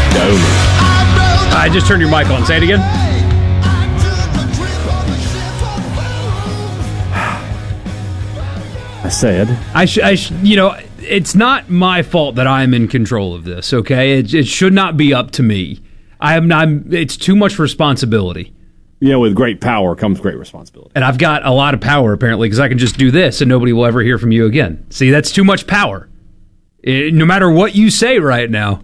to Omi. I just turned your mic on. Say it again. I said, it's not my fault that I'm in control of this. Okay, it should not be up to me. It's too much responsibility. With great power comes great responsibility. And I've got a lot of power, apparently, because I can just do this and nobody will ever hear from you again. See, that's too much power. No matter what you say right now.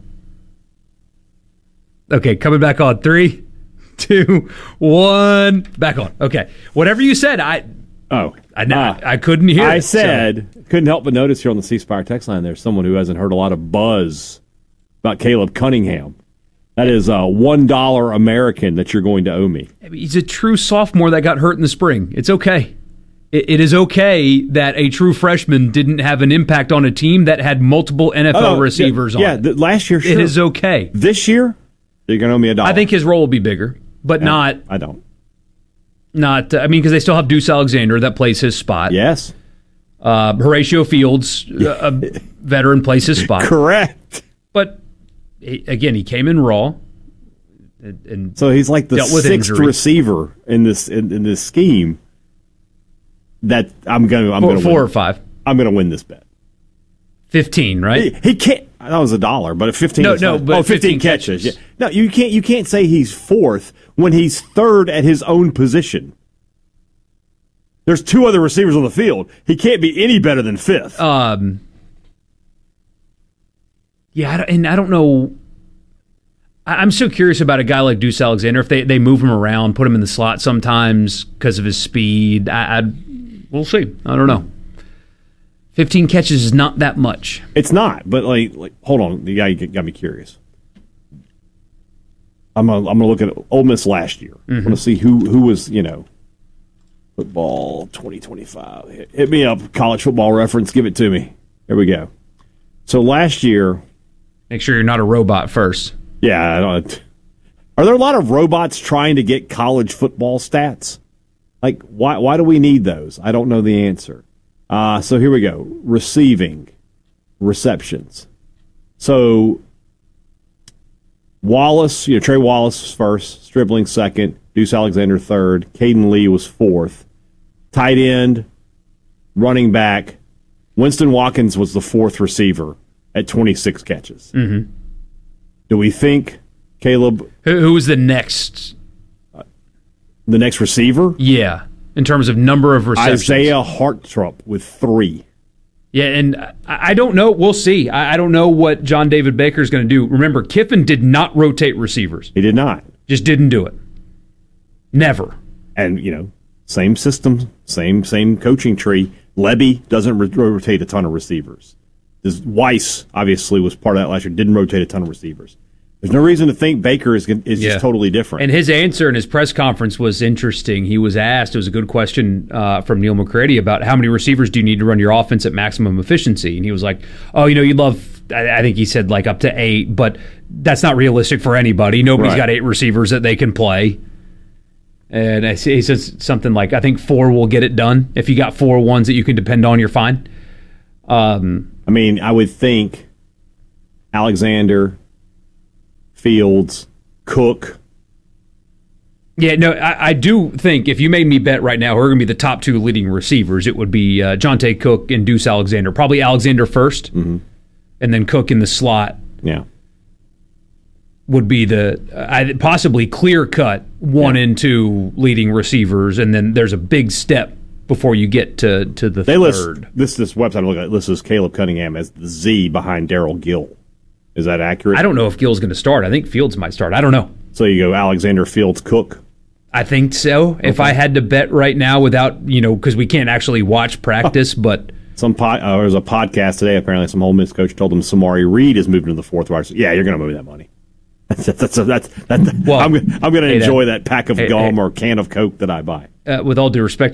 Okay, coming back on. 3, 2, 1. Back on. Okay. Whatever you said, I couldn't hear I couldn't help but notice here on the C Spire text line there's someone who hasn't heard a lot of buzz about Caleb Cunningham. That is $1 American that you're going to owe me. He's a true sophomore that got hurt in the spring. It's okay. It is okay that a true freshman didn't have an impact on a team that had multiple NFL receivers on it. Yeah, last year, sure. It is okay. This year, you're going to owe me $1. I think his role will be bigger, but not... I don't. Because they still have Deuce Alexander that plays his spot. Yes. Horatio Fields, a veteran, plays his spot. Correct. But... he came in raw, and so he's like the sixth receiver in this scheme. That I'm going to 4 or 5. I'm going to win this bet. 15, right? He can't. That was $1, but at 15. But 15 catches. Yeah. No, you can't say he's fourth when he's third at his own position. There's 2 other receivers on the field. He can't be any better than fifth. Yeah, and I don't know. I'm so curious about a guy like Deuce Alexander. If they move him around, put him in the slot sometimes because of his speed, we'll see. I don't know. 15 catches is not that much. It's not, but like hold on, the guy got me curious. I'm gonna look at Ole Miss last year. I want to see who was football 2025. Hit me up, College Football Reference. Give it to me. There we go. So last year. Make sure you're not a robot first. Yeah, I don't. Are there a lot of robots trying to get college football stats? Like, why do we need those? I don't know the answer. So here we go. Receiving, receptions. So Wallace, Trey Wallace was first, Stribling second, Deuce Alexander third, Caden Lee was fourth. Tight end, running back, Winston Watkins was the fourth receiver at 26 catches. Mm-hmm. Do we think Caleb... Who was the next? The next receiver? Yeah, in terms of number of receptions. Isaiah Hartrup with 3. Yeah, and I don't know. We'll see. I don't know what John David Baker is going to do. Remember, Kiffin did not rotate receivers. He did not. Just didn't do it. Never. And, same system, same coaching tree. Lebby doesn't rotate a ton of receivers. Weiss, obviously, was part of that last year, didn't rotate a ton of receivers. There's no reason to think Baker is just totally different. And his answer in his press conference was interesting. He was asked, it was a good question from Neil McCready about how many receivers do you need to run your offense at maximum efficiency? And he was like, you'd love, I think he said like up to 8, but that's not realistic for anybody. Nobody's got 8 receivers that they can play. And he says something like, I think 4 will get it done. If you got 4 ones that you can depend on, you're fine. I would think Alexander, Fields, Cook. Yeah, no, I do think if you made me bet right now who are going to be the top 2 leading receivers, it would be Jonte Cook and Deuce Alexander. Probably Alexander first, and then Cook in the slot. Yeah. Would be the possibly clear-cut 1 and 2 leading receivers, and then there's a big step before you get to the third. This website I'm looking at lists Caleb Cunningham as the Z behind Darryl Gill. Is that accurate? I don't know if Gill's going to start. I think Fields might start. I don't know. So you go Alexander, Fields, Cook? I think so. Okay. If I had to bet right now without, because we can't actually watch practice, but... There was a podcast today, apparently some Ole Miss coach told them Samari Reed is moving to the fourth wide. Yeah, you're going to move that money. Well, I'm going to enjoy that pack of gum or can of Coke that I buy. With all due respect